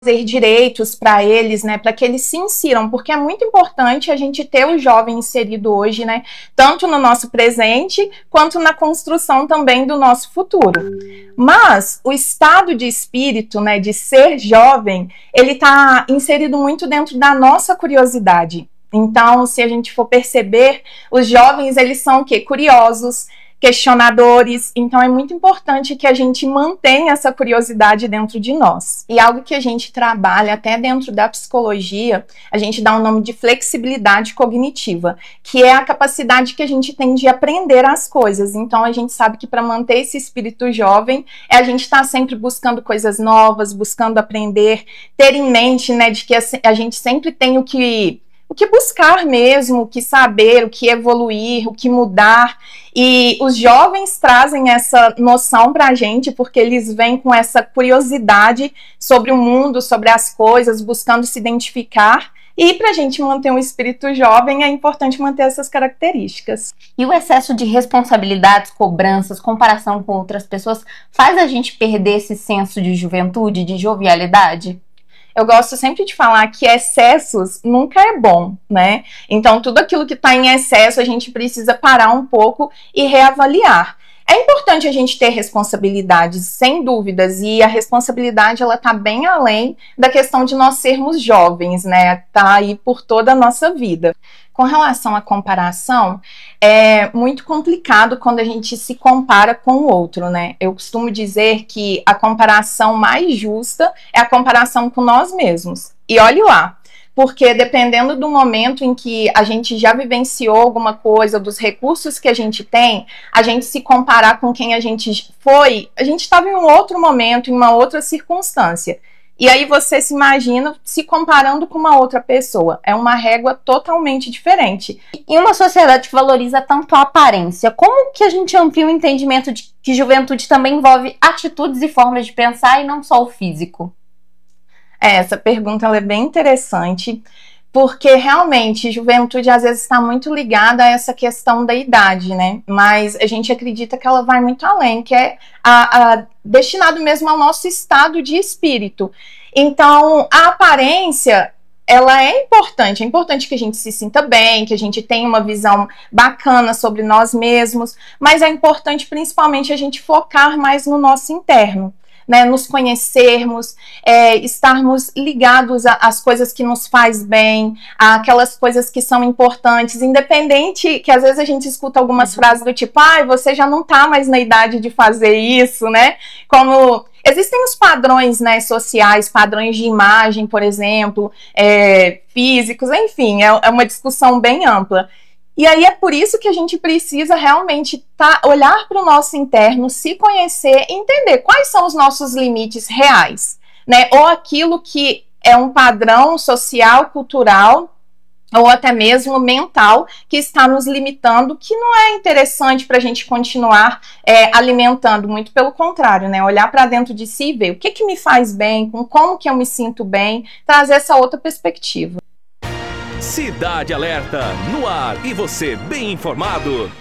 direitos para eles, né, para que eles se insiram, porque é muito importante a gente ter o jovem inserido hoje, né, tanto no nosso presente, quanto na construção também do nosso futuro. Mas o estado de espírito, né, de ser jovem, ele está inserido muito dentro da nossa curiosidade. Então, se a gente for perceber, os jovens, eles são o quê? Curiosos, questionadores, então é muito importante que a gente mantenha essa curiosidade dentro de nós. E algo que a gente trabalha até dentro da psicologia, a gente dá um nome de flexibilidade cognitiva, que é a capacidade que a gente tem de aprender as coisas. Então a gente sabe que para manter esse espírito jovem, a gente estar sempre buscando coisas novas, buscando aprender, ter em mente, né, de que a gente sempre tem o que buscar mesmo, o que saber, o que evoluir, o que mudar. E os jovens trazem essa noção para a gente, porque eles vêm com essa curiosidade sobre o mundo, sobre as coisas, buscando se identificar. E para a gente manter um espírito jovem, é importante manter essas características. E o excesso de responsabilidades, cobranças, comparação com outras pessoas, faz a gente perder esse senso de juventude, de jovialidade? Eu gosto sempre de falar que excessos nunca é bom, né? Então, tudo aquilo que está em excesso, a gente precisa parar um pouco e reavaliar. É importante a gente ter responsabilidades, sem dúvidas, e a responsabilidade, ela tá bem além da questão de nós sermos jovens, né? Tá aí por toda a nossa vida. Com relação à comparação, é muito complicado quando a gente se compara com o outro, né? Eu costumo dizer que a comparação mais justa é a comparação com nós mesmos. E olhe lá, porque dependendo do momento em que a gente já vivenciou alguma coisa, dos recursos que a gente tem, a gente se comparar com quem a gente foi, a gente estava em um outro momento, em uma outra circunstância. E aí você se imagina se comparando com uma outra pessoa. É uma régua totalmente diferente. Em uma sociedade que valoriza tanto a aparência, como que a gente amplia o entendimento de que juventude também envolve atitudes e formas de pensar e não só o físico? Essa pergunta ela é bem interessante, porque realmente juventude às vezes está muito ligada a essa questão da idade, né? Mas a gente acredita que ela vai muito além, que é destinado mesmo ao nosso estado de espírito. Então, a aparência, ela é importante que a gente se sinta bem, que a gente tenha uma visão bacana sobre nós mesmos, mas é importante principalmente a gente focar mais no nosso interno. Né, nos conhecermos, estarmos ligados às coisas que nos faz bem, àquelas coisas que são importantes, independente que às vezes a gente escuta algumas frases do tipo, você já não está mais na idade de fazer isso, né? Como existem os padrões, né, sociais, padrões de imagem, por exemplo, físicos, enfim, é uma discussão bem ampla. E aí é por isso que a gente precisa realmente olhar para o nosso interno, se conhecer, entender quais são os nossos limites reais, né? Ou aquilo que é um padrão social, cultural, ou até mesmo mental, que está nos limitando, que não é interessante para a gente continuar alimentando, muito pelo contrário, né? Olhar para dentro de si e ver o que me faz bem, como que eu me sinto bem, trazer essa outra perspectiva. Cidade Alerta, no ar, e você bem informado.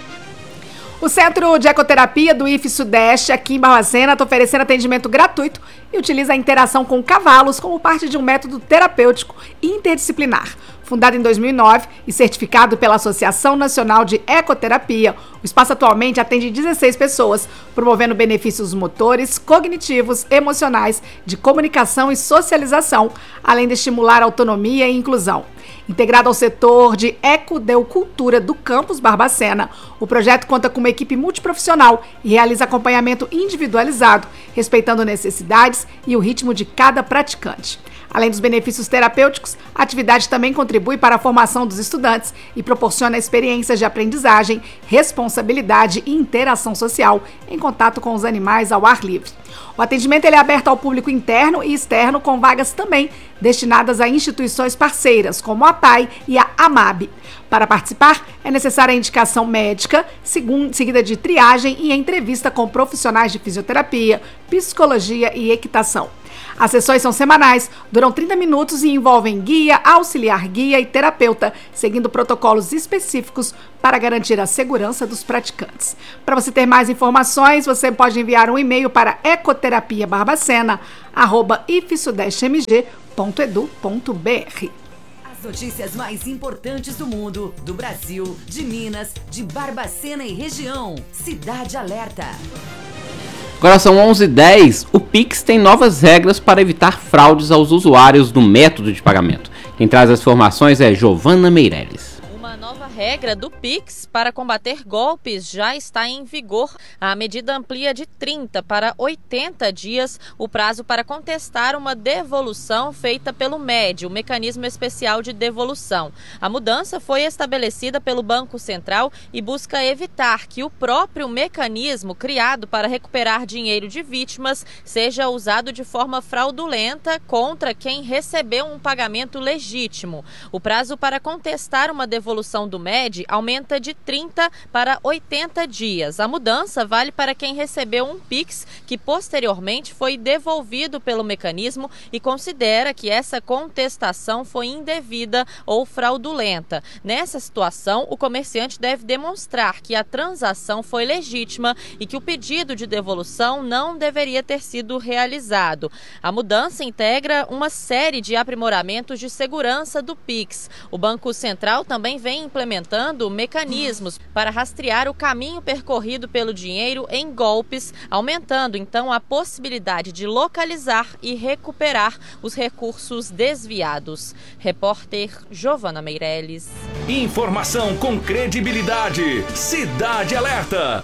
O Centro de Ecoterapia do IF Sudeste, aqui em Barbacena, está oferecendo atendimento gratuito e utiliza a interação com cavalos como parte de um método terapêutico interdisciplinar. Fundado em 2009 e certificado pela Associação Nacional de Ecoterapia, o espaço atualmente atende 16 pessoas, promovendo benefícios motores, cognitivos, emocionais, de comunicação e socialização, além de estimular a autonomia e inclusão. Integrado ao setor de ecodeocultura do campus Barbacena, o projeto conta com uma equipe multiprofissional e realiza acompanhamento individualizado, respeitando necessidades e o ritmo de cada praticante. Além dos benefícios terapêuticos, a atividade também contribui para a formação dos estudantes e proporciona experiências de aprendizagem, responsabilidade e interação social em contato com os animais ao ar livre. O atendimento é aberto ao público interno e externo, com vagas também destinadas a instituições parceiras, como a PAI e a AMAB. Para participar, é necessária a indicação médica, seguida de triagem e entrevista com profissionais de fisioterapia, psicologia e equitação. As sessões são semanais, duram 30 minutos e envolvem guia, auxiliar guia e terapeuta, seguindo protocolos específicos para garantir a segurança dos praticantes. Para você ter mais informações, você pode enviar um e-mail para ecoterapiabarbacena@ifsudestemg.edu.br. As notícias mais importantes do mundo, do Brasil, de Minas, de Barbacena e região. Cidade Alerta. Agora são 11h10. O Pix tem novas regras para evitar fraudes aos usuários do método de pagamento. Quem traz as informações é Giovana Meirelles. Uma nova regra do Pix para combater golpes já está em vigor. A medida amplia de 30 para 80 dias o prazo para contestar uma devolução feita pelo MED, o Mecanismo Especial de Devolução. A mudança foi estabelecida pelo Banco Central e busca evitar que o próprio mecanismo criado para recuperar dinheiro de vítimas seja usado de forma fraudulenta contra quem recebeu um pagamento legítimo. O prazo para contestar uma devolução do MED aumenta de 30 para 80 dias. A mudança vale para quem recebeu um Pix que posteriormente foi devolvido pelo mecanismo e considera que essa contestação foi indevida ou fraudulenta. Nessa situação, o comerciante deve demonstrar que a transação foi legítima e que o pedido de devolução não deveria ter sido realizado. A mudança integra uma série de aprimoramentos de segurança do Pix. O Banco Central também vem implementando mecanismos para rastrear o caminho percorrido pelo dinheiro em golpes, aumentando então a possibilidade de localizar e recuperar os recursos desviados. Repórter Giovana Meirelles. Informação com credibilidade. Cidade Alerta.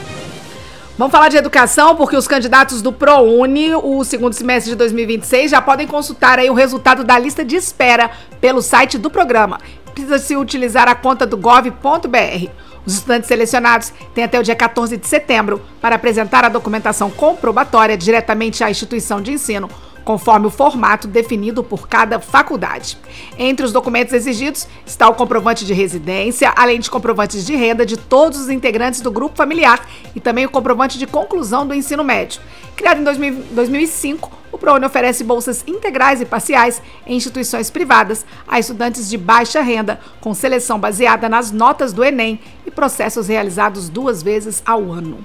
Vamos falar de educação, porque os candidatos do ProUni, o segundo semestre de 2026, já podem consultar aí o resultado da lista de espera pelo site do programa. Precisa-se utilizar a conta do gov.br. Os estudantes selecionados têm até o dia 14 de setembro para apresentar a documentação comprobatória diretamente à instituição de ensino, conforme o formato definido por cada faculdade. Entre os documentos exigidos está o comprovante de residência, além de comprovantes de renda de todos os integrantes do grupo familiar e também o comprovante de conclusão do ensino médio. Criado em 2005, o ProUni oferece bolsas integrais e parciais em instituições privadas a estudantes de baixa renda, com seleção baseada nas notas do Enem e processos realizados 2 vezes ao ano.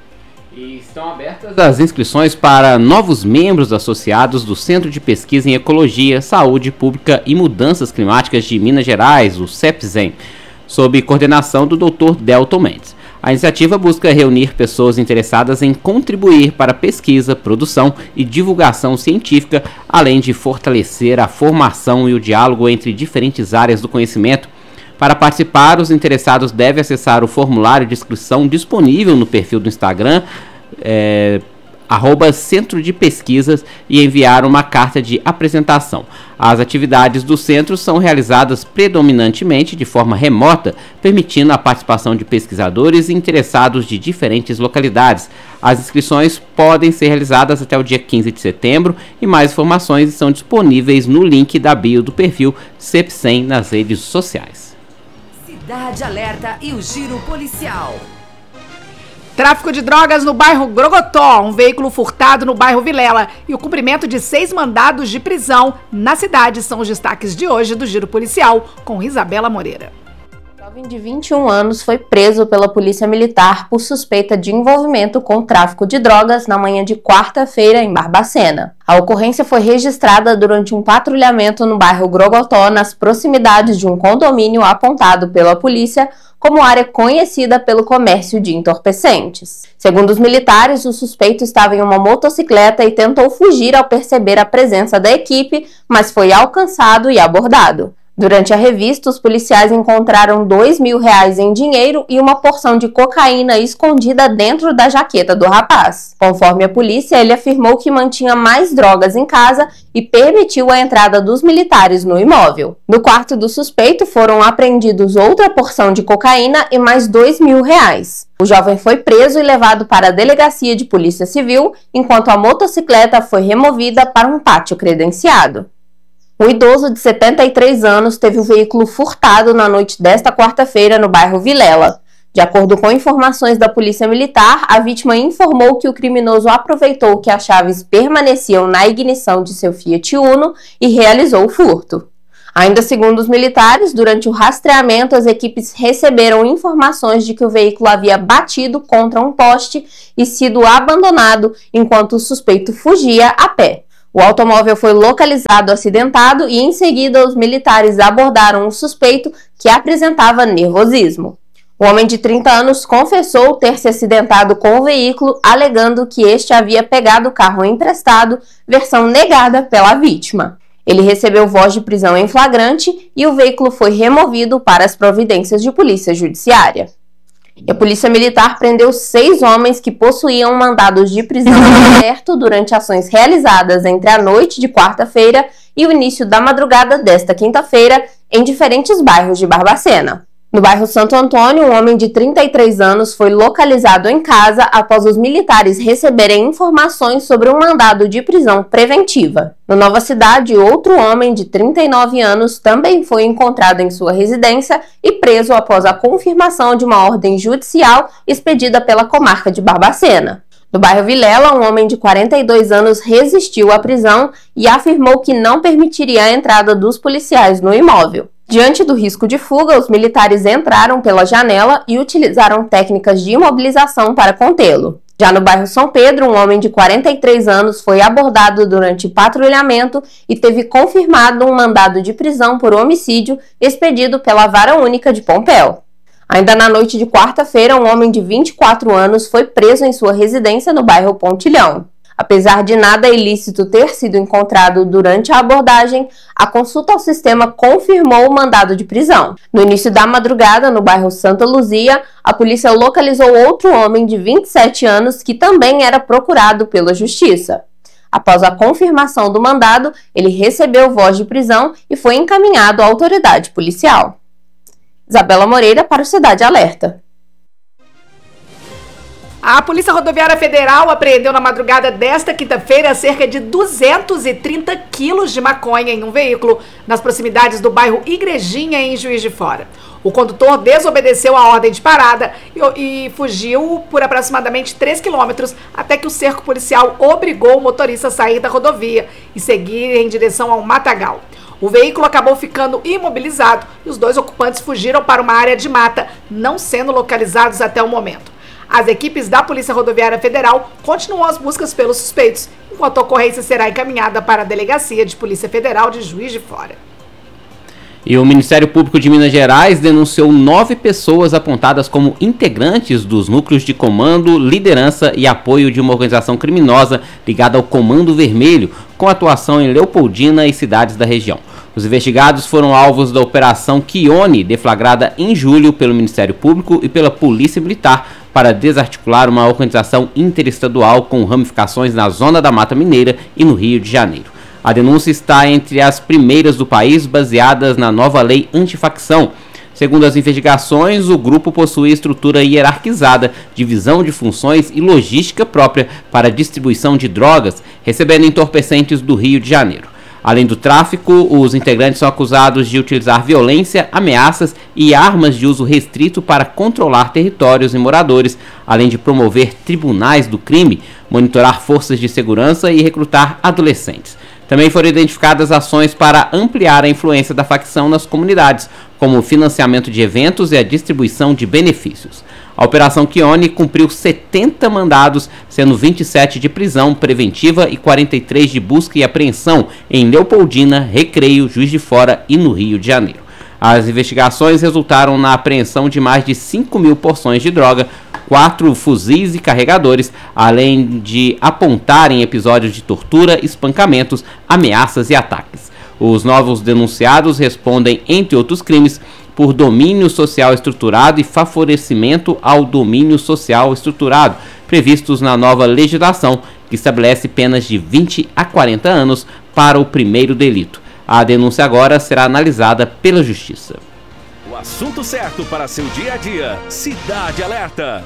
E estão abertas as inscrições para novos membros associados do Centro de Pesquisa em Ecologia, Saúde Pública e Mudanças Climáticas de Minas Gerais, o CEPSEM, sob coordenação do Dr. Delton Mendes. A iniciativa busca reunir pessoas interessadas em contribuir para a pesquisa, produção e divulgação científica, além de fortalecer a formação e o diálogo entre diferentes áreas do conhecimento. Para participar, os interessados devem acessar o formulário de inscrição disponível no perfil do Instagram, @Centro de Pesquisas, e enviar uma carta de apresentação. As atividades do centro são realizadas predominantemente de forma remota, permitindo a participação de pesquisadores interessados de diferentes localidades. As inscrições podem ser realizadas até o dia 15 de setembro e mais informações estão disponíveis no link da bio do perfil CEPSEM nas redes sociais. Cidade Alerta e o Giro Policial. Tráfico de drogas no bairro Grogotó, um veículo furtado no bairro Vilela e o cumprimento de 6 mandados de prisão na cidade são os destaques de hoje do Giro Policial com Isabela Moreira. O jovem de 21 anos foi preso pela Polícia Militar por suspeita de envolvimento com tráfico de drogas na manhã de quarta-feira em Barbacena. A ocorrência foi registrada durante um patrulhamento no bairro Grogotó, nas proximidades de um condomínio apontado pela polícia como área conhecida pelo comércio de entorpecentes. Segundo os militares, o suspeito estava em uma motocicleta e tentou fugir ao perceber a presença da equipe, mas foi alcançado e abordado. Durante a revista, os policiais encontraram R$2.000 em dinheiro e uma porção de cocaína escondida dentro da jaqueta do rapaz. Conforme a polícia, ele afirmou que mantinha mais drogas em casa e permitiu a entrada dos militares no imóvel. No quarto do suspeito foram apreendidos outra porção de cocaína e mais R$2.000. O jovem foi preso e levado para a delegacia de polícia civil, enquanto a motocicleta foi removida para um pátio credenciado. Um idoso de 73 anos teve o veículo furtado na noite desta quarta-feira no bairro Vilela. De acordo com informações da Polícia Militar, a vítima informou que o criminoso aproveitou que as chaves permaneciam na ignição de seu Fiat Uno e realizou o furto. Ainda segundo os militares, durante o rastreamento, as equipes receberam informações de que o veículo havia batido contra um poste e sido abandonado enquanto o suspeito fugia a pé. O automóvel foi localizado acidentado e, em seguida, os militares abordaram o suspeito, que apresentava nervosismo. O homem de 30 anos confessou ter se acidentado com o veículo, alegando que este havia pegado o carro emprestado, versão negada pela vítima. Ele recebeu voz de prisão em flagrante e o veículo foi removido para as providências de polícia judiciária. E a Polícia Militar prendeu 6 homens que possuíam mandados de prisão aberto durante ações realizadas entre a noite de quarta-feira e o início da madrugada desta quinta-feira em diferentes bairros de Barbacena. No bairro Santo Antônio, um homem de 33 anos foi localizado em casa após os militares receberem informações sobre um mandado de prisão preventiva. No Nova Cidade, outro homem de 39 anos também foi encontrado em sua residência e preso após a confirmação de uma ordem judicial expedida pela comarca de Barbacena. No bairro Vilela, um homem de 42 anos resistiu à prisão e afirmou que não permitiria a entrada dos policiais no imóvel. Diante do risco de fuga, os militares entraram pela janela e utilizaram técnicas de imobilização para contê-lo. Já no bairro São Pedro, um homem de 43 anos foi abordado durante patrulhamento e teve confirmado um mandado de prisão por homicídio expedido pela Vara Única de Pompéu. Ainda na noite de quarta-feira, um homem de 24 anos foi preso em sua residência no bairro Pontilhão. Apesar de nada ilícito ter sido encontrado durante a abordagem, a consulta ao sistema confirmou o mandado de prisão. No início da madrugada, no bairro Santa Luzia, a polícia localizou outro homem de 27 anos que também era procurado pela Justiça. Após a confirmação do mandado, ele recebeu voz de prisão e foi encaminhado à autoridade policial. Isabela Moreira para o Cidade Alerta. A Polícia Rodoviária Federal apreendeu na madrugada desta quinta-feira cerca de 230 quilos de maconha em um veículo nas proximidades do bairro Igrejinha, em Juiz de Fora. O condutor desobedeceu a ordem de parada e fugiu por aproximadamente 3 quilômetros até que o cerco policial obrigou o motorista a sair da rodovia e seguir em direção ao matagal. O veículo acabou ficando imobilizado e os 2 ocupantes fugiram para uma área de mata, não sendo localizados até o momento. As equipes da Polícia Rodoviária Federal continuam as buscas pelos suspeitos, enquanto a ocorrência será encaminhada para a Delegacia de Polícia Federal de Juiz de Fora. E o Ministério Público de Minas Gerais denunciou 9 pessoas apontadas como integrantes dos núcleos de comando, liderança e apoio de uma organização criminosa ligada ao Comando Vermelho, com atuação em Leopoldina e cidades da região. Os investigados foram alvos da Operação Quione, deflagrada em julho pelo Ministério Público e pela Polícia Militar, para desarticular uma organização interestadual com ramificações na Zona da Mata Mineira e no Rio de Janeiro. A denúncia está entre as primeiras do país, baseadas na nova lei antifacção. Segundo as investigações, o grupo possui estrutura hierarquizada, divisão de funções e logística própria para a distribuição de drogas, recebendo entorpecentes do Rio de Janeiro. Além do tráfico, os integrantes são acusados de utilizar violência, ameaças e armas de uso restrito para controlar territórios e moradores, além de promover tribunais do crime, monitorar forças de segurança e recrutar adolescentes. Também foram identificadas ações para ampliar a influência da facção nas comunidades, como o financiamento de eventos e a distribuição de benefícios. A Operação Quione cumpriu 70 mandados, sendo 27 de prisão preventiva e 43 de busca e apreensão em Leopoldina, Recreio, Juiz de Fora e no Rio de Janeiro. As investigações resultaram na apreensão de mais de 5.000 porções de droga, 4 fuzis e carregadores, além de apontarem episódios de tortura, espancamentos, ameaças e ataques. Os novos denunciados respondem, entre outros crimes, por domínio social estruturado e favorecimento ao domínio social estruturado, previstos na nova legislação, que estabelece penas de 20 a 40 anos para o primeiro delito. A denúncia agora será analisada pela Justiça. O assunto certo para seu dia a dia. Cidade Alerta.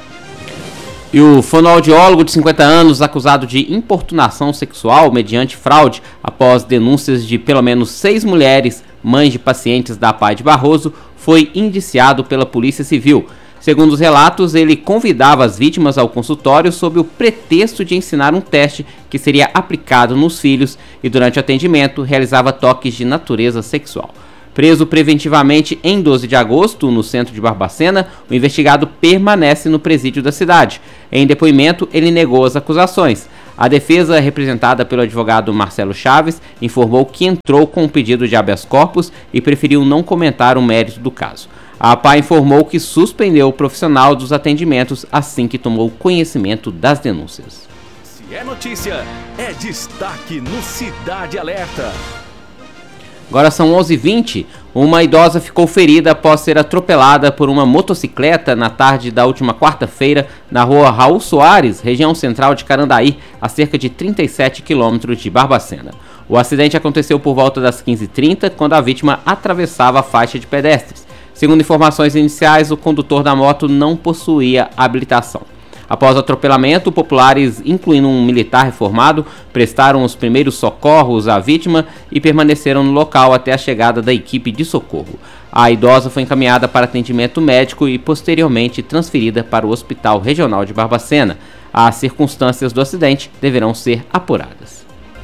E o fonoaudiólogo de 50 anos, acusado de importunação sexual mediante fraude, após denúncias de pelo menos 6 mulheres, mães de pacientes da APAE de Barroso, foi indiciado pela Polícia Civil. Segundo os relatos, ele convidava as vítimas ao consultório sob o pretexto de ensinar um teste que seria aplicado nos filhos e, durante o atendimento, realizava toques de natureza sexual. Preso preventivamente em 12 de agosto, no centro de Barbacena, o investigado permanece no presídio da cidade. Em depoimento, ele negou as acusações. A defesa, representada pelo advogado Marcelo Chaves, informou que entrou com um pedido de habeas corpus e preferiu não comentar o mérito do caso. A APA informou que suspendeu o profissional dos atendimentos assim que tomou conhecimento das denúncias. Se é notícia, é destaque no Cidade Alerta. Agora são 11h20. Uma idosa ficou ferida após ser atropelada por uma motocicleta na tarde da última quarta-feira na rua Raul Soares, região central de Carandaí, a cerca de 37 quilômetros de Barbacena. O acidente aconteceu por volta das 15h30, quando a vítima atravessava a faixa de pedestres. Segundo informações iniciais, o condutor da moto não possuía habilitação. Após o atropelamento, populares, incluindo um militar reformado, prestaram os primeiros socorros à vítima e permaneceram no local até a chegada da equipe de socorro. A idosa foi encaminhada para atendimento médico e posteriormente transferida para o Hospital Regional de Barbacena. As circunstâncias do acidente deverão ser apuradas.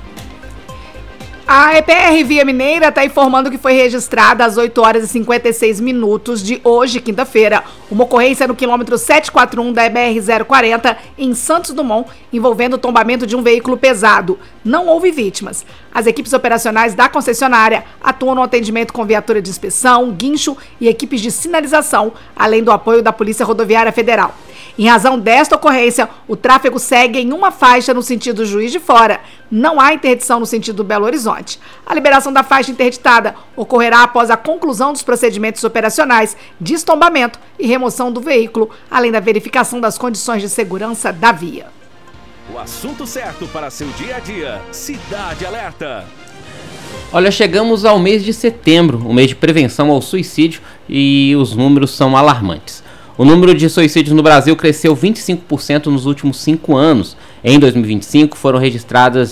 A EPR Via Mineira está informando que foi registrada às 8 horas e 56 minutos de hoje, quinta-feira, uma ocorrência no quilômetro 741 da EBR-040 em Santos Dumont, envolvendo o tombamento de um veículo pesado. Não houve vítimas. As equipes operacionais da concessionária atuam no atendimento com viatura de inspeção, guincho e equipes de sinalização, além do apoio da Polícia Rodoviária Federal. Em razão desta ocorrência, o tráfego segue em uma faixa no sentido Juiz de Fora. Não há interdição no sentido Belo Horizonte. A liberação da faixa interditada ocorrerá após a conclusão dos procedimentos operacionais de estombamento e remoção do veículo, além da verificação das condições de segurança da via. O assunto certo para seu dia a dia. Cidade Alerta. Olha, chegamos ao mês de setembro, o mês de prevenção ao suicídio, e os números são alarmantes. O número de suicídios no Brasil cresceu 25% nos últimos 5 anos. Em 2025, foram registradas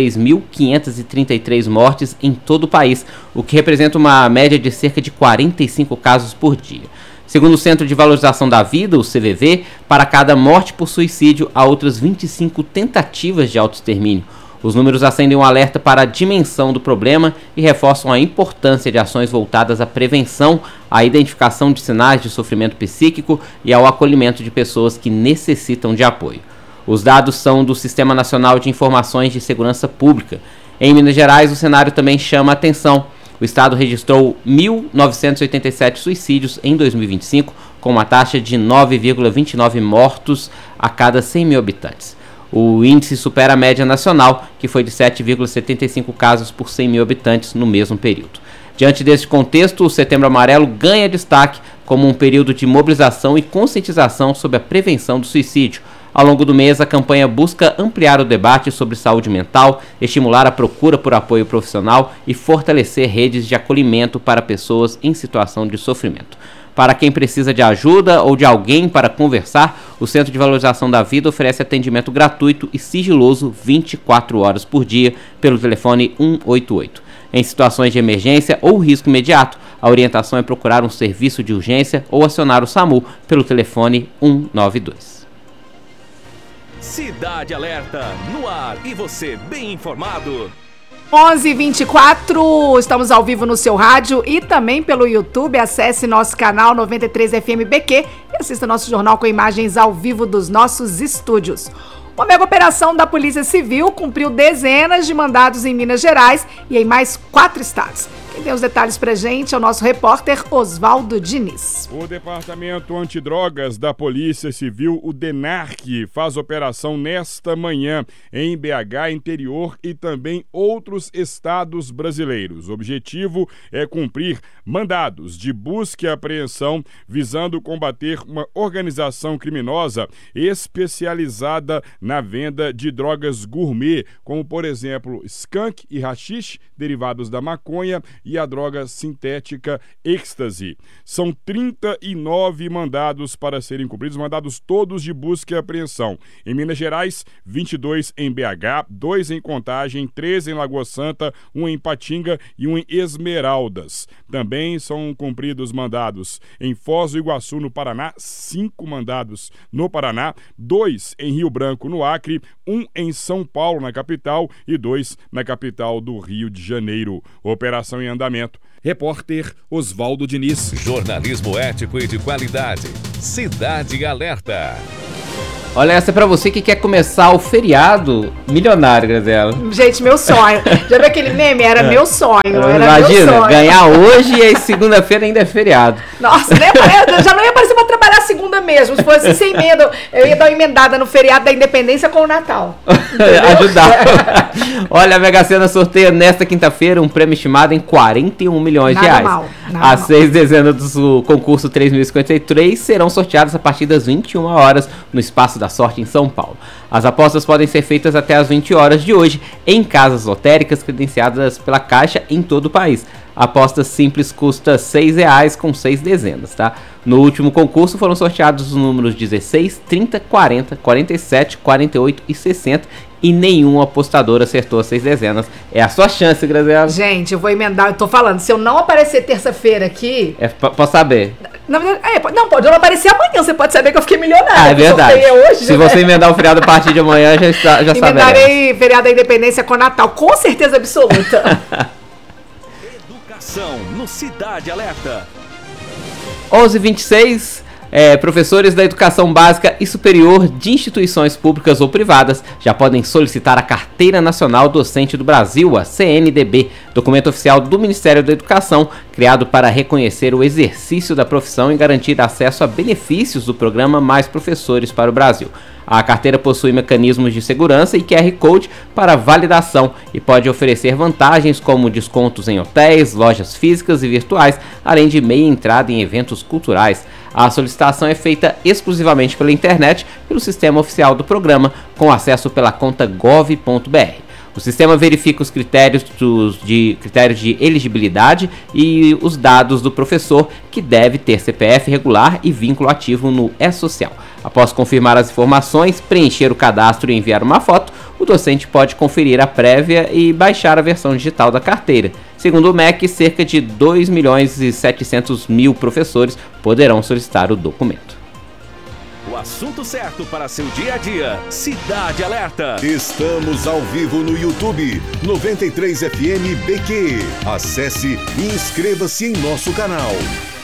16.533 mortes em todo o país, o que representa uma média de cerca de 45 casos por dia. Segundo o Centro de Valorização da Vida, o CVV, para cada morte por suicídio, há outras 25 tentativas de autoextermínio. Os números acendem um alerta para a dimensão do problema e reforçam a importância de ações voltadas à prevenção, à identificação de sinais de sofrimento psíquico e ao acolhimento de pessoas que necessitam de apoio. Os dados são do Sistema Nacional de Informações de Segurança Pública. Em Minas Gerais, o cenário também chama a atenção. O estado registrou 1.987 suicídios em 2025, com uma taxa de 9,29 mortos a cada 100 mil habitantes. O índice supera a média nacional, que foi de 7,75 casos por 100 mil habitantes no mesmo período. Diante deste contexto, o Setembro Amarelo ganha destaque como um período de mobilização e conscientização sobre a prevenção do suicídio. Ao longo do mês, a campanha busca ampliar o debate sobre saúde mental, estimular a procura por apoio profissional e fortalecer redes de acolhimento para pessoas em situação de sofrimento. Para quem precisa de ajuda ou de alguém para conversar, o Centro de Valorização da Vida oferece atendimento gratuito e sigiloso 24 horas por dia pelo telefone 188. Em situações de emergência ou risco imediato, a orientação é procurar um serviço de urgência ou acionar o SAMU pelo telefone 192. Cidade Alerta, no ar, e você bem informado. 11h24, estamos ao vivo no seu rádio e também pelo YouTube. Acesse nosso canal 93FM BQ e assista nosso jornal com imagens ao vivo dos nossos estúdios. Uma mega operação da Polícia Civil cumpriu dezenas de mandados em Minas Gerais e em mais 4 estados. Quem tem os detalhes pra gente é o nosso repórter Oswaldo Diniz. O Departamento Antidrogas da Polícia Civil, o DENARC, faz operação nesta manhã em BH, interior e também outros estados brasileiros. O objetivo é cumprir mandados de busca e apreensão visando combater uma organização criminosa especializada na venda de drogas gourmet, como por exemplo skunk e haxixe, derivados da maconha, e a droga sintética êxtase. São 39 mandados para serem cumpridos, mandados todos de busca e apreensão. Em Minas Gerais, 22 em BH, 2 em Contagem, 3 em Lagoa Santa, 1 em Patinga e 1 em Esmeraldas. Também são cumpridos mandados em Foz do Iguaçu, no Paraná, 5 mandados no Paraná, 2 em Rio Branco, no Acre, 1 em São Paulo, na capital, e 2 na capital do Rio de Janeiro. Operação em andamento. Repórter Oswaldo Diniz. Jornalismo ético e de qualidade. Cidade Alerta. Olha, essa é pra você que quer começar o feriado milionário, Grazela. Gente, meu sonho. Já viu aquele meme? Era meu sonho. Imagina, meu sonho. ganhar hoje e aí segunda-feira ainda é feriado. Nossa, eu já não ia aparecer pra trabalhar segunda mesmo. Se fosse sem emenda, eu ia dar uma emendada no feriado da Independência com o Natal. Ajudar. Olha, a Mega Sena sorteia nesta quinta-feira um prêmio estimado em 41 milhões de reais. As 6 dezenas do concurso 3.053 serão sorteadas a partir das 21 horas no Espaço da Sorte em São Paulo. As apostas podem ser feitas até as 20 horas de hoje em casas lotéricas credenciadas pela Caixa em todo o país. A aposta simples custa R$ 6,00 com 6 dezenas, tá? No último concurso foram sorteados os números 16, 30, 40, 47, 48 e 60 e nenhum apostador acertou as 6 dezenas. É a sua chance, Graziela. Gente, eu vou emendar, eu tô falando, se eu não aparecer terça-feira aqui... Posso saber. Não, pode não aparecer amanhã, você pode saber que eu fiquei milionária. É verdade. Hoje, se você emendar o feriado a partir de amanhã, já saberemos. Emendarei feriado da Independência com Natal, com certeza absoluta. Educação no Cidade Alerta. 11h26. Professores da educação básica e superior de instituições públicas ou privadas já podem solicitar a Carteira Nacional Docente do Brasil, a CNDB, documento oficial do Ministério da Educação, criado para reconhecer o exercício da profissão e garantir acesso a benefícios do programa Mais Professores para o Brasil. A carteira possui mecanismos de segurança e QR Code para validação e pode oferecer vantagens como descontos em hotéis, lojas físicas e virtuais, além de meia entrada em eventos culturais. A solicitação é feita exclusivamente pela internet, pelo sistema oficial do programa, com acesso pela conta gov.br. O sistema verifica os critérios de elegibilidade e os dados do professor, que deve ter CPF regular e vínculo ativo no E-Social. Após confirmar as informações, preencher o cadastro e enviar uma foto, o docente pode conferir a prévia e baixar a versão digital da carteira. Segundo o MEC, cerca de 2.700.000 professores poderão solicitar o documento. O assunto certo para seu dia a dia. Cidade Alerta. Estamos ao vivo no YouTube 93FM BQ. Acesse e inscreva-se em nosso canal.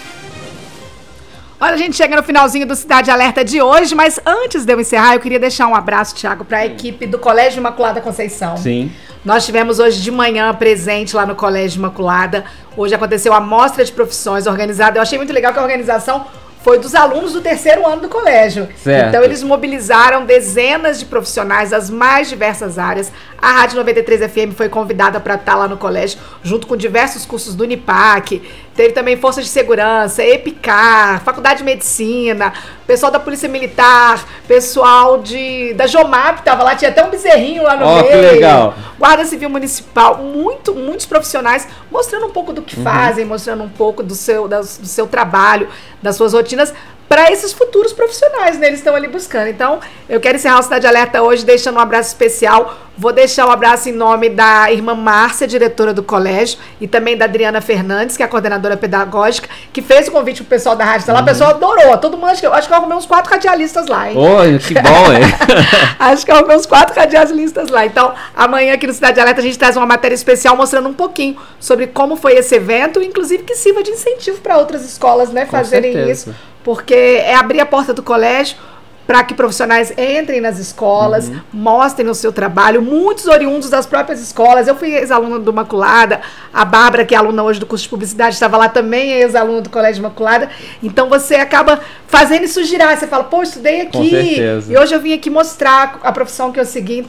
Olha, a gente chega no finalzinho do Cidade Alerta de hoje, mas antes de eu encerrar, eu queria deixar um abraço, Thiago, para a equipe do Colégio Imaculada Conceição. Sim. Nós tivemos hoje de manhã presente lá no Colégio Imaculada. Hoje aconteceu a mostra de profissões organizada. Eu achei muito legal que a organização foi dos alunos do 3º ano do colégio. Certo. Então eles mobilizaram dezenas de profissionais das mais diversas áreas. A Rádio 93 FM foi convidada para estar lá no colégio, junto com diversos cursos do Unipac. Teve também Forças de Segurança, EPICAR, Faculdade de Medicina, pessoal da Polícia Militar, pessoal da Jomap estava lá, tinha até um bezerrinho lá no meio. Que legal. Guarda Civil Municipal, muitos profissionais mostrando um pouco do que fazem, mostrando um pouco do seu trabalho, das suas rotinas, para esses futuros profissionais, né? Eles estão ali buscando. Então, eu quero encerrar o Cidade Alerta hoje deixando um abraço especial. Vou deixar um abraço em nome da irmã Márcia, diretora do colégio, e também da Adriana Fernandes, que é a coordenadora pedagógica, que fez o convite pro pessoal da rádio. Lá, o pessoal adorou. Todo mundo, acho que eu arrumei uns 4 radialistas lá, hein? Que bom, hein? Acho que eu arrumei uns 4 radialistas lá. Então, amanhã aqui no Cidade Alerta a gente traz uma matéria especial mostrando um pouquinho sobre como foi esse evento, inclusive que sirva de incentivo para outras escolas, né, fazerem isso. Porque é abrir a porta do colégio para que profissionais entrem nas escolas, mostrem o seu trabalho, muitos oriundos das próprias escolas. Eu fui ex-aluna do Imaculada, a Bárbara, que é aluna hoje do curso de Publicidade, estava lá também, é ex-aluna do Colégio Imaculada. Então você acaba fazendo isso girar, você fala, pô, estudei aqui, e hoje eu vim aqui mostrar a profissão que eu segui. Então,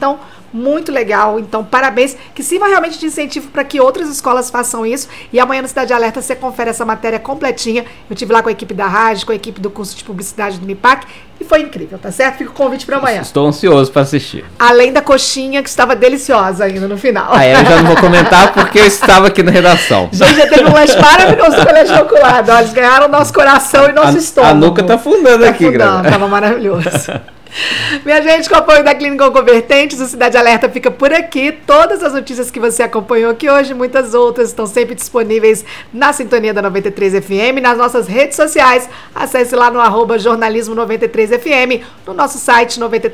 muito legal. Então, parabéns, que sirva realmente de incentivo para que outras escolas façam isso. E amanhã no Cidade Alerta você confere essa matéria completinha. Eu estive lá com a equipe da rádio, com a equipe do curso de publicidade do MIPAC, e foi incrível, tá certo? Fica o convite para amanhã. Estou ansioso para assistir. Além da coxinha, que estava deliciosa ainda no final. Eu já não vou comentar porque eu estava aqui na redação. Gente, já teve um lanche maravilhoso do Colégio Oculado. Eles ganharam nosso coração e nosso estômago. A nuca tá afundando aqui, tava maravilhoso. Minha gente, com o apoio da Clínica Convertentes, o Cidade Alerta fica por aqui. Todas as notícias que você acompanhou aqui hoje, muitas outras, estão sempre disponíveis na sintonia da 93 FM, nas nossas redes sociais. Acesse lá no @jornalismo93fm, no nosso site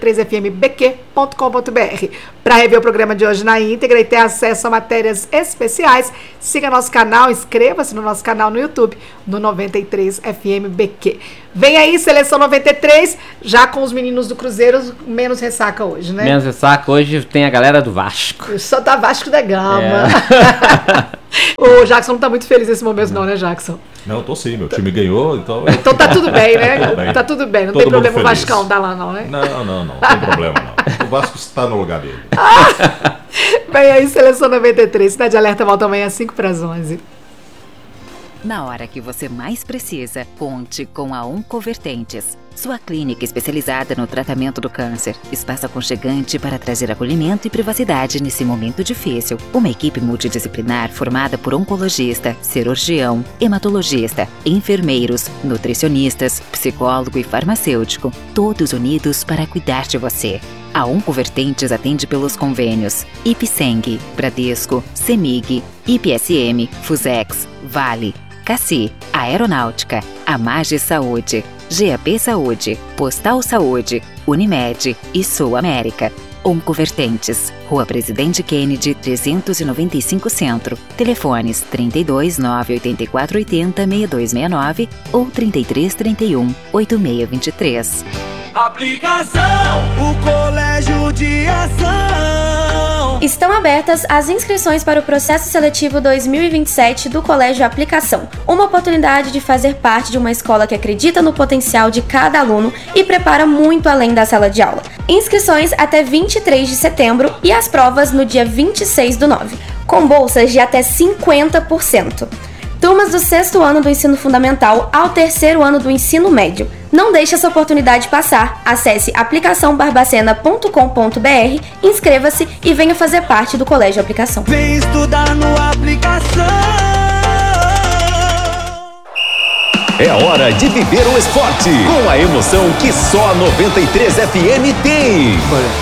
93fmbq.com.br. Para rever o programa de hoje na íntegra e ter acesso a matérias especiais, siga nosso canal, inscreva-se no nosso canal no YouTube, no 93FMBQ. Vem aí, Seleção 93, já com os meninos do Cruzeiro, menos ressaca hoje, né? Menos ressaca hoje tem a galera do Vasco. Só tá Vasco da Gama. O Jackson não tá muito feliz nesse momento não, né, Jackson? Não, tô sim, meu time ganhou, então... Então tá tudo bem, né? Tá tudo bem, não Todo tem problema o feliz. Vascão tá lá não, né? Não tem problema não. O Vasco está no lugar dele. Vem aí, Seleção 93, Cidade Alerta volta amanhã às 5:11. Na hora que você mais precisa, conte com a Oncovertentes. Sua clínica especializada no tratamento do câncer. Espaço aconchegante para trazer acolhimento e privacidade nesse momento difícil. Uma equipe multidisciplinar formada por oncologista, cirurgião, hematologista, enfermeiros, nutricionistas, psicólogo e farmacêutico. Todos unidos para cuidar de você. A Oncovertentes atende pelos convênios Ipseng, Bradesco, Semig, IPSM, Fusex, Vale, Cassi, Aeronáutica, Amage Saúde, GAP Saúde, Postal Saúde, Unimed e Sul América. Oncovertentes, Rua Presidente Kennedy, 395 Centro. Telefones 32 984 80 6269 ou 33 31 8623. Aplicação, o Colégio de Ação. Estão abertas as inscrições para o processo seletivo 2027 do Colégio Aplicação. Uma oportunidade de fazer parte de uma escola que acredita no potencial de cada aluno e prepara muito além da sala de aula. Inscrições até 23 de setembro e as provas no dia 26/9, com bolsas de até 50%. Turmas do 6º ano do ensino fundamental ao 3º ano do ensino médio. Não deixe essa oportunidade passar. Acesse aplicaçãobarbacena.com.br, inscreva-se e venha fazer parte do Colégio Aplicação. Vem estudar no Aplicação. É hora de viver o esporte com a emoção que só a 93 FM tem.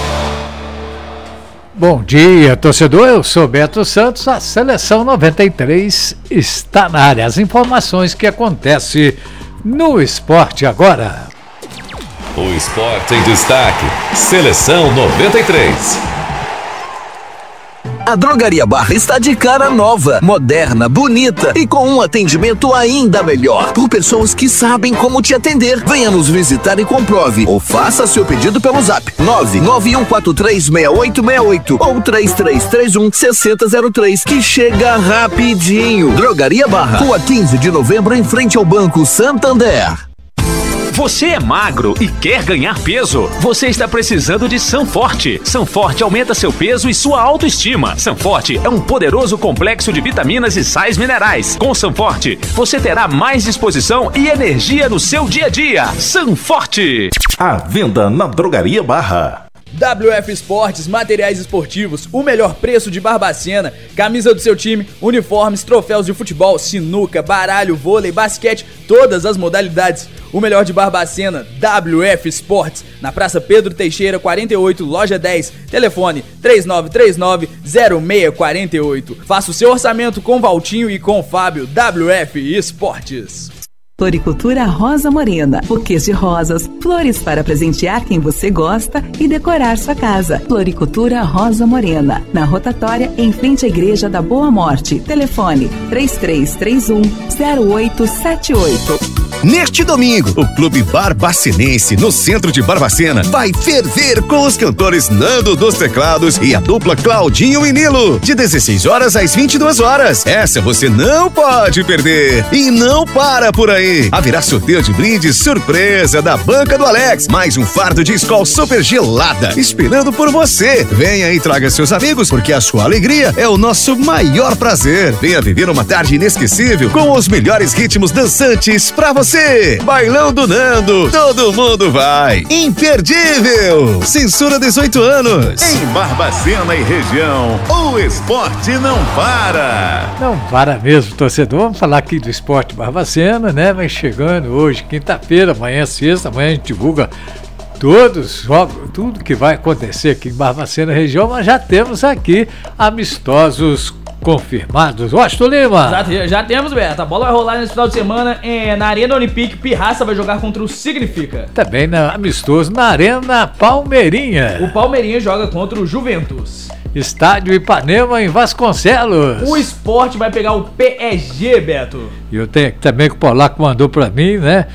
Bom dia, torcedor. Eu sou Beto Santos. A Seleção 93 está na área. As informações que acontecem no esporte agora. O esporte em destaque. Seleção 93. A Drogaria Barra está de cara nova, moderna, bonita e com um atendimento ainda melhor. Por pessoas que sabem como te atender. Venha nos visitar e comprove. Ou faça seu pedido pelo zap 991436868 ou 3331-6003, que chega rapidinho. Drogaria Barra, Rua 15 de Novembro, em frente ao Banco Santander. Você é magro e quer ganhar peso? Você está precisando de Sanforte. Sanforte aumenta seu peso e sua autoestima. Sanforte é um poderoso complexo de vitaminas e sais minerais. Com Sanforte, você terá mais disposição e energia no seu dia a dia. Sanforte! À venda na Drogaria Barra. WF Esportes, materiais esportivos, o melhor preço de Barbacena, camisa do seu time, uniformes, troféus de futebol, sinuca, baralho, vôlei, basquete, todas as modalidades. O melhor de Barbacena, WF Esportes, na Praça Pedro Teixeira, 48, loja 10, telefone 3939-0648. Faça o seu orçamento com Valtinho e com Fábio. WF Esportes. Floricultura Rosa Morena, buquês de rosas, flores para presentear quem você gosta e decorar sua casa. Floricultura Rosa Morena, na rotatória em frente à Igreja da Boa Morte. Telefone 3331-0878. Neste domingo, o Clube Barbacenense, no centro de Barbacena, vai ferver com os cantores Nando dos Teclados e a dupla Claudinho e Nilo, de 16 horas às 22 horas. Essa você não pode perder. E não para por aí. Haverá sorteio de brindes surpresa da banca do Alex, mais um fardo de Skol super gelada, esperando por você. Venha e traga seus amigos, porque a sua alegria é o nosso maior prazer. Venha viver uma tarde inesquecível com os melhores ritmos dançantes pra você. Bailão do Nando, todo mundo vai. Imperdível. Censura 18 anos. Em Barbacena e região, o esporte não para. Não para mesmo, torcedor. Vamos falar aqui do Esporte Barbacena, né? Vai chegando hoje, quinta-feira, amanhã é sexta, amanhã a gente divulga tudo que vai acontecer aqui em Barbacena região, mas já temos aqui amistosos confirmados. Washington Lima. Já temos, Beto. A bola vai rolar nesse final de semana na Arena Olympique. Pirraça vai jogar contra o Significa. Também amistoso na Arena Palmeirinha. O Palmeirinha joga contra o Juventus. Estádio Ipanema em Vasconcelos. O Sport vai pegar o PSG, Beto. E eu tenho também que o Polaco mandou pra mim, né?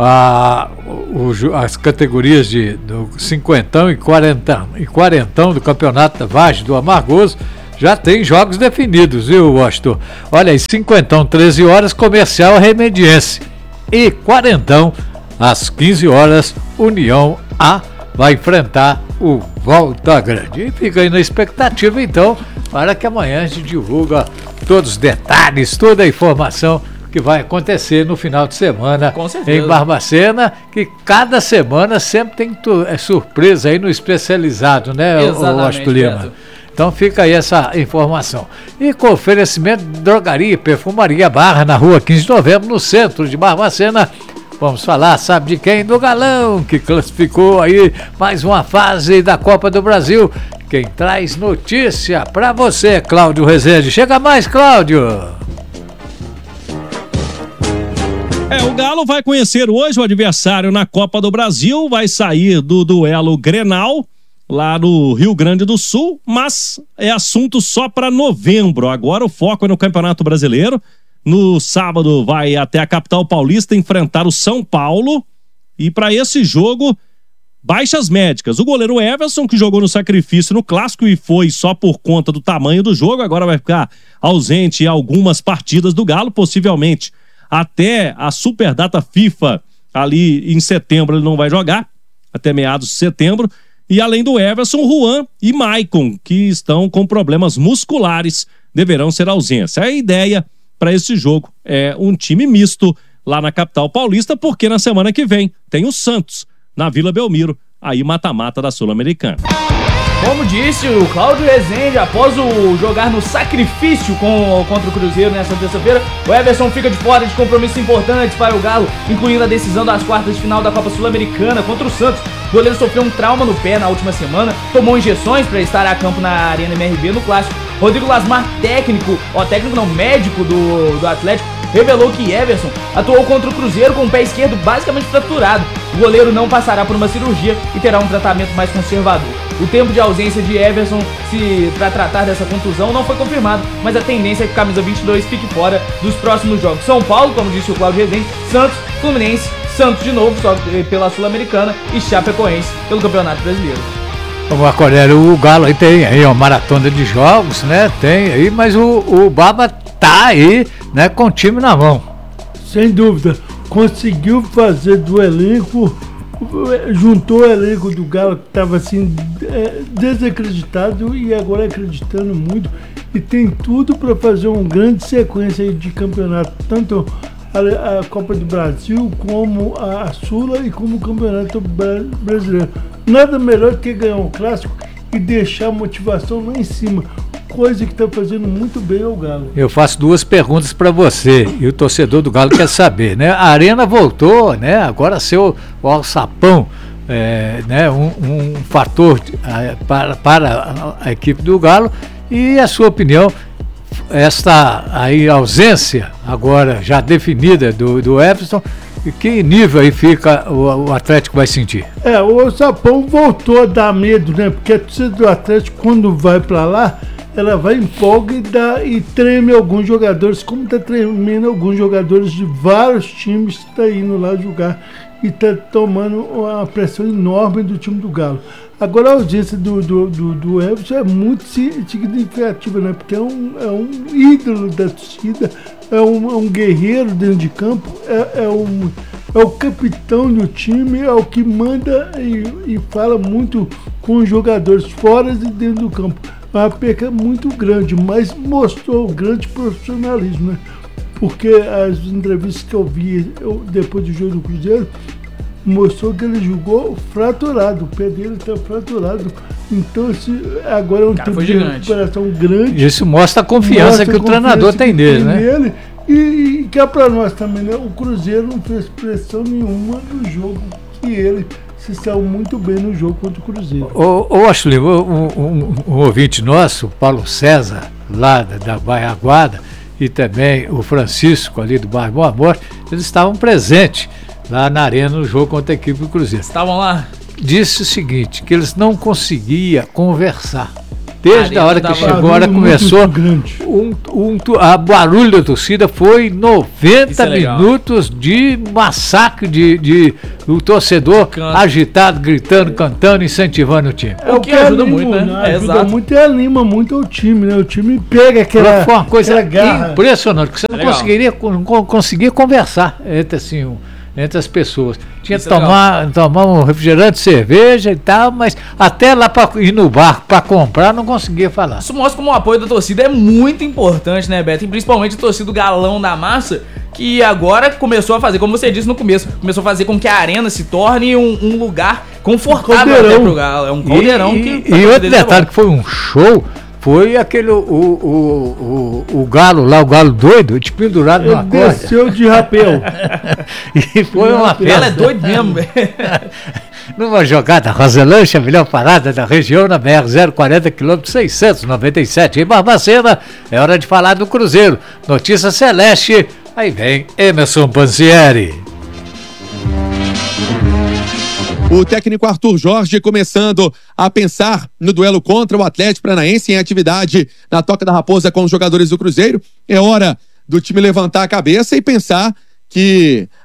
As categorias do cinquentão e quarentão do Campeonato da Vargem do Amargoso já tem jogos definidos, viu, Washington? Olha aí, cinquentão, 13 horas, Comercial Remediense. E quarentão, às 15 horas, União A vai enfrentar o Volta Grande. E fica aí na expectativa, então, para que amanhã a gente divulga todos os detalhes, toda a informação que vai acontecer no final de semana em Barbacena, que cada semana sempre tem surpresa aí no especializado, né, Washington Lima? Então fica aí essa informação. E com oferecimento de drogaria e perfumaria Barra, na rua 15 de novembro, no centro de Barbacena. Vamos falar, sabe de quem? Do Galão, que classificou aí mais uma fase da Copa do Brasil. Quem traz notícia pra você, Cláudio Rezende. Chega mais, Cláudio! O Galo vai conhecer hoje o adversário na Copa do Brasil, vai sair do duelo Grenal, lá no Rio Grande do Sul, mas é assunto só para novembro. Agora o foco é no Campeonato Brasileiro. No sábado vai até a capital paulista enfrentar o São Paulo. E para esse jogo, baixas médicas. O goleiro Everson, que jogou no sacrifício no Clássico e foi só por conta do tamanho do jogo, agora vai ficar ausente em algumas partidas do Galo, possivelmente até a Superdata FIFA, ali em setembro ele não vai jogar, até meados de setembro. E além do Everson, Juan e Maicon, que estão com problemas musculares, deverão ser ausentes. A ideia para esse jogo é um time misto lá na capital paulista, porque na semana que vem tem o Santos na Vila Belmiro, aí mata-mata da Sul-Americana. Como disse o Cláudio Rezende, após jogar no sacrifício contra o Cruzeiro nessa terça-feira, o Everson fica de fora de compromissos importantes para o Galo, incluindo a decisão das quartas de final da Copa Sul-Americana contra o Santos. O goleiro sofreu um trauma no pé na última semana, tomou injeções para estar a campo na Arena MRV no Clássico. Rodrigo Lasmar, médico do Atlético, revelou que Everson atuou contra o Cruzeiro com o pé esquerdo basicamente fraturado. O goleiro não passará por uma cirurgia e terá um tratamento mais conservador. O tempo de ausência de Everson para tratar dessa contusão não foi confirmado, mas a tendência é que o camisa 22 fique fora dos próximos jogos. São Paulo, como disse o Cláudio Rezende, Santos, Fluminense, Santos de novo, só pela Sul-Americana, e Chapecoense pelo Campeonato Brasileiro. O Galo aí tem aí uma maratona de jogos, né? Tem aí, mas o Baba tá aí, né, com o time na mão. Sem dúvida, conseguiu fazer do elenco, juntou o elenco do Galo que estava assim desacreditado e agora acreditando muito, e tem tudo para fazer uma grande sequência de campeonato, tanto a Copa do Brasil como a Sula e como o Campeonato Brasileiro. Nada melhor do que ganhar um clássico e deixar a motivação lá em cima, coisa que está fazendo muito bem ao Galo. Eu faço duas perguntas para você, e o torcedor do Galo quer saber, né? A Arena voltou, né? Agora o alçapão, né? Um fator para a equipe do Galo, e a sua opinião, esta aí ausência agora já definida do Everson, e que nível aí fica o Atlético vai sentir? O alçapão voltou a dar medo, né? Porque a torcida do Atlético, quando vai para lá, ela vai empolga e treme alguns jogadores, como está tremendo alguns jogadores de vários times que estão indo lá jogar e está tomando uma pressão enorme do time do Galo. Agora a audiência do Everton é muito significativa, né? Porque é um ídolo da torcida, é um guerreiro dentro de campo, é o capitão do time, é o que manda e fala muito com os jogadores fora e dentro do campo. É uma perca muito grande, mas mostrou grande profissionalismo, né? Porque as entrevistas que eu vi depois do jogo do Cruzeiro mostrou que ele jogou fraturado, o pé dele está fraturado. Então agora é um tempo de recuperação grande. Isso mostra a confiança que o treinador tem nele, né? E que é para nós também, né? O Cruzeiro não fez pressão nenhuma no jogo que ele se saiu muito bem no jogo contra o Cruzeiro. Ashley, um ouvinte nosso, Paulo César, lá da Baiaguada, e também o Francisco, ali do bairro Boa Morte, eles estavam presentes lá na arena no jogo contra a equipe do Cruzeiro. Estavam lá? Disse o seguinte, que eles não conseguiam conversar. Desde a hora que chegou, a hora começou, a barulho da torcida foi 90 minutos de massacre do torcedor agitado, gritando, cantando, incentivando o time. É o que ajuda muito, né? Ajuda muito e anima muito o time, né? O time pega aquela foi uma coisa garra impressionante, que você não conseguia conversar entre as pessoas. Tinha que tomar um refrigerante, cerveja e tal, mas até lá para ir no bar para comprar não conseguia falar. Isso mostra como o apoio da torcida é muito importante, né, Beto? E principalmente a torcida do Galão da Massa, que agora começou a fazer, como você disse no começo, começou a fazer com que a arena se torne um lugar confortável até pro Galo. É um caldeirão E outro detalhe que foi um show. Foi aquele, o Galo lá, o Galo doido, te pendurado numa corda. Desceu de rapel. E foi uma festa. Ela é doido mesmo, velho. Numa jogada Roselândia, a melhor parada da região na BR-040, quilômetro 697, em Barbacena. É hora de falar do Cruzeiro. Notícia Celeste, aí vem Emerson Pansieri. O técnico Arthur Jorge começando a pensar no duelo contra o Atlético Paranaense em atividade na Toca da Raposa com os jogadores do Cruzeiro. É hora do time levantar a cabeça e pensar que